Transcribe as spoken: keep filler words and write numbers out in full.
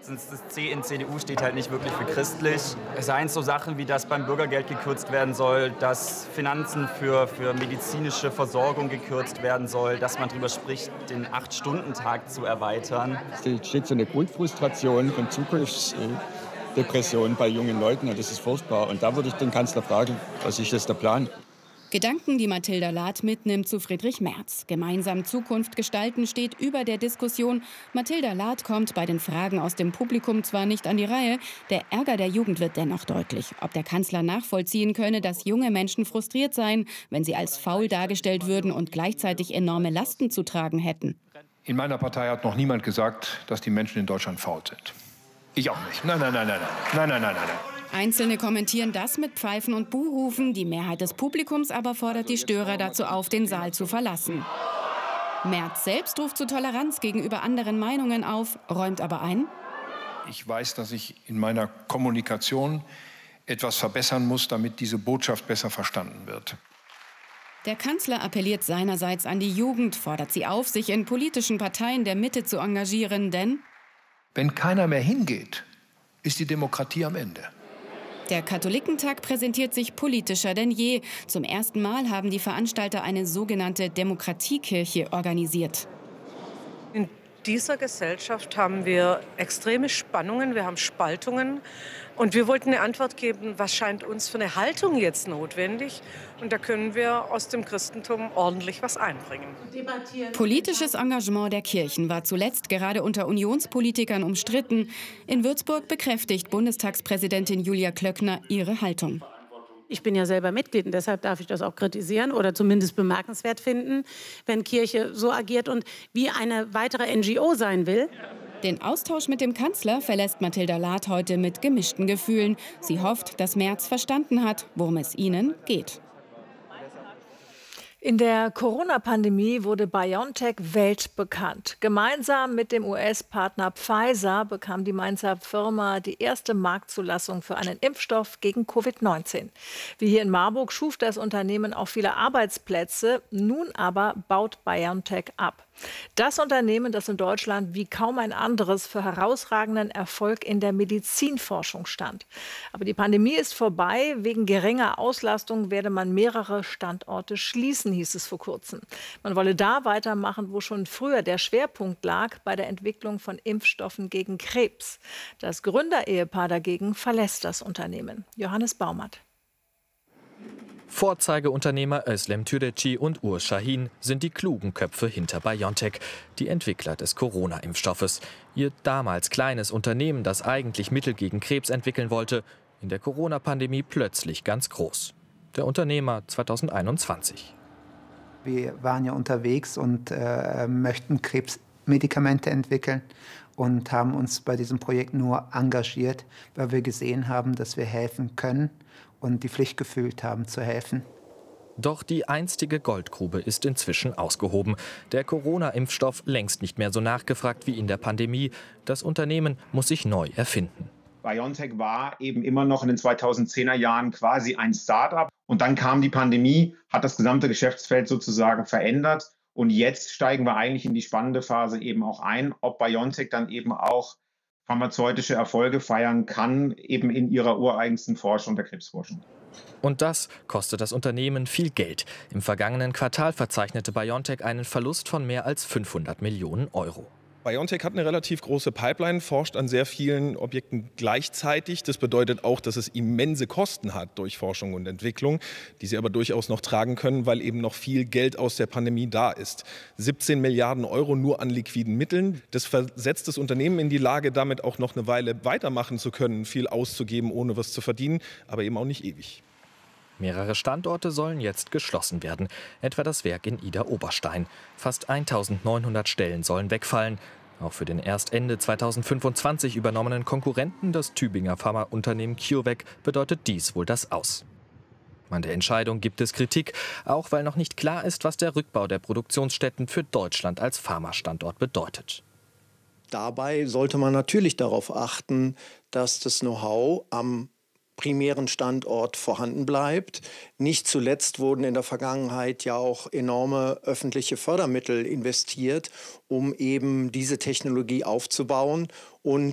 Das C in C D U steht halt nicht wirklich für christlich. Seien es so Sachen wie, dass beim Bürgergeld gekürzt werden soll, dass Finanzen für, für medizinische Versorgung gekürzt werden soll, dass man darüber spricht, den Acht-Stunden-Tag zu erweitern. Es entsteht so eine Grundfrustration von Zukunftsdepressionen bei jungen Leuten und das ist furchtbar. Und da würde ich den Kanzler fragen, was ist jetzt der Plan? Gedanken, die Mathilda Lath mitnimmt zu Friedrich Merz. Gemeinsam Zukunft gestalten steht über der Diskussion. Mathilda Lath kommt bei den Fragen aus dem Publikum zwar nicht an die Reihe, der Ärger der Jugend wird dennoch deutlich. Ob der Kanzler nachvollziehen könne, dass junge Menschen frustriert seien, wenn sie als faul dargestellt würden und gleichzeitig enorme Lasten zu tragen hätten. In meiner Partei hat noch niemand gesagt, dass die Menschen in Deutschland faul sind. Ich auch nicht. Nein, nein, nein, nein, nein, nein, nein, nein, nein. Einzelne kommentieren das mit Pfeifen und Buhrufen. Die Mehrheit des Publikums aber fordert die Störer dazu auf, den Saal zu verlassen. Merz selbst ruft zu Toleranz gegenüber anderen Meinungen auf, räumt aber ein: Ich weiß, dass ich in meiner Kommunikation etwas verbessern muss, damit diese Botschaft besser verstanden wird. Der Kanzler appelliert seinerseits an die Jugend, fordert sie auf, sich in politischen Parteien der Mitte zu engagieren, denn wenn keiner mehr hingeht, ist die Demokratie am Ende. Der Katholikentag präsentiert sich politischer denn je. Zum ersten Mal haben die Veranstalter eine sogenannte Demokratiekirche organisiert. In dieser Gesellschaft haben wir extreme Spannungen, wir haben Spaltungen. Und wir wollten eine Antwort geben, was scheint uns für eine Haltung jetzt notwendig. Und da können wir aus dem Christentum ordentlich was einbringen. Politisches Engagement der Kirchen war zuletzt gerade unter Unionspolitikern umstritten. In Würzburg bekräftigt Bundestagspräsidentin Julia Klöckner ihre Haltung. Ich bin ja selber Mitglied und deshalb darf ich das auch kritisieren oder zumindest bemerkenswert finden, wenn Kirche so agiert und wie eine weitere N G O sein will. Den Austausch mit dem Kanzler verlässt Mathilda Lath heute mit gemischten Gefühlen. Sie hofft, dass Merz verstanden hat, worum es ihnen geht. In der Corona-Pandemie wurde BioNTech weltbekannt. Gemeinsam mit dem U S-Partner Pfizer bekam die Mainzer Firma die erste Marktzulassung für einen Impfstoff gegen Covid neunzehn. Wie hier in Marburg schuf das Unternehmen auch viele Arbeitsplätze. Nun aber baut BioNTech ab. Das Unternehmen, das in Deutschland wie kaum ein anderes für herausragenden Erfolg in der Medizinforschung stand. Aber die Pandemie ist vorbei. Wegen geringer Auslastung werde man mehrere Standorte schließen, hieß es vor kurzem. Man wolle da weitermachen, wo schon früher der Schwerpunkt lag, bei der Entwicklung von Impfstoffen gegen Krebs. Das Gründerehepaar dagegen verlässt das Unternehmen. Johannes Baumert. Vorzeigeunternehmer Özlem Türeci und Urs Şahin sind die klugen Köpfe hinter BioNTech, die Entwickler des Corona-Impfstoffes. Ihr damals kleines Unternehmen, das eigentlich Mittel gegen Krebs entwickeln wollte, in der Corona-Pandemie plötzlich ganz groß. Der Unternehmer zweitausendeinundzwanzig. Wir waren ja unterwegs und äh, möchten Krebsmedikamente entwickeln und haben uns bei diesem Projekt nur engagiert, weil wir gesehen haben, dass wir helfen können und die Pflicht gefühlt haben, zu helfen. Doch die einstige Goldgrube ist inzwischen ausgehoben. Der Corona-Impfstoff längst nicht mehr so nachgefragt wie in der Pandemie. Das Unternehmen muss sich neu erfinden. BioNTech war eben immer noch in den zweitausendzehner Jahren quasi ein Start-up. Und dann kam die Pandemie, hat das gesamte Geschäftsfeld sozusagen verändert. Und jetzt steigen wir eigentlich in die spannende Phase eben auch ein, ob BioNTech dann eben auch pharmazeutische Erfolge feiern kann, eben in ihrer ureigensten Forschung, der Krebsforschung. Und das kostet das Unternehmen viel Geld. Im vergangenen Quartal verzeichnete BioNTech einen Verlust von mehr als fünfhundert Millionen Euro. BioNTech hat eine relativ große Pipeline, forscht an sehr vielen Objekten gleichzeitig. Das bedeutet auch, dass es immense Kosten hat durch Forschung und Entwicklung, die sie aber durchaus noch tragen können, weil eben noch viel Geld aus der Pandemie da ist. siebzehn Milliarden Euro nur an liquiden Mitteln. Das versetzt das Unternehmen in die Lage, damit auch noch eine Weile weitermachen zu können, viel auszugeben, ohne was zu verdienen, aber eben auch nicht ewig. Mehrere Standorte sollen jetzt geschlossen werden, etwa das Werk in Idar-Oberstein. Fast eintausendneunhundert Stellen sollen wegfallen. Auch für den erst Ende zweitausendfünfundzwanzig übernommenen Konkurrenten, das Tübinger Pharmaunternehmen CureVac, bedeutet dies wohl das Aus. An der Entscheidung gibt es Kritik, auch weil noch nicht klar ist, was der Rückbau der Produktionsstätten für Deutschland als Pharmastandort bedeutet. Dabei sollte man natürlich darauf achten, dass das Know-how am primären Standort vorhanden bleibt. Nicht zuletzt wurden in der Vergangenheit ja auch enorme öffentliche Fördermittel investiert, um eben diese Technologie aufzubauen und